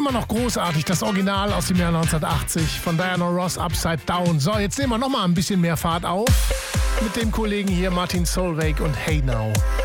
immer noch großartig, das Original aus dem Jahr 1980 von Diana Ross, Upside Down. So, jetzt nehmen wir noch mal ein bisschen mehr Fahrt auf mit dem Kollegen hier Martin Solveig und Hey Now.